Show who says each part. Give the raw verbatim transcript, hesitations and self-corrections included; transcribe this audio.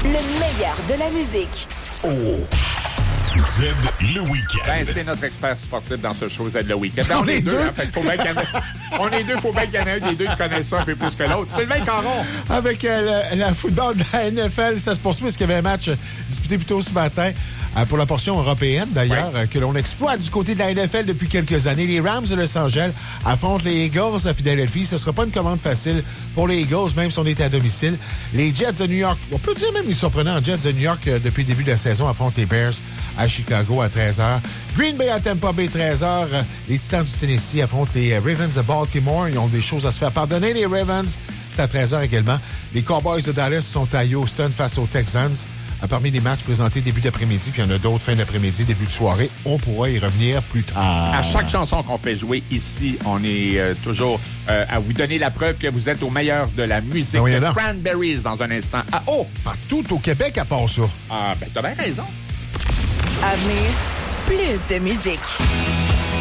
Speaker 1: Le meilleur de la musique.
Speaker 2: Oh! Z le week-end.
Speaker 3: Ben, c'est notre expert sportif dans ce show, Z le week-end. Ben, on, on est deux, deux. En fait, faut bien qu'il y en ait... On est deux, faut bien qu'il y en ait un des deux qui connaisse ça un peu plus que l'autre. Sylvain Caron.
Speaker 4: Avec euh, le, le football de la N F L, ça se poursuit parce qu'il y avait un match disputé plus tôt ce matin euh, pour la portion européenne, d'ailleurs, ouais. euh, que l'on exploite du côté de la N F L depuis quelques années. Les Rams de Los Angeles affrontent les Eagles à Philadelphie. Ce ne sera pas une commande facile pour les Eagles, même si on est à domicile. Les Jets de New York, on peut dire même les surprenants Jets de New York euh, depuis le début de la saison affrontent les Bears à Chicago à treize heures. Green Bay à Tampa Bay, treize heures. Les Titans du Tennessee affrontent les Ravens de Baltimore. Ils ont des choses à se faire pardonner. Les Ravens, c'est à treize heures également. Les Cowboys de Dallas sont à Houston face aux Texans. Parmi les matchs présentés début d'après-midi, puis il y en a d'autres fin d'après-midi, début de soirée. On pourra y revenir plus tard.
Speaker 3: À chaque chanson qu'on fait jouer ici, on est euh, toujours euh, à vous donner la preuve que vous êtes au meilleur de la musique.
Speaker 4: Oui,
Speaker 3: de Cranberries dans un instant. Ah, oh!
Speaker 4: Partout au Québec à part ça.
Speaker 3: Ah, ben t'as bien raison.
Speaker 1: À venir, plus de musique.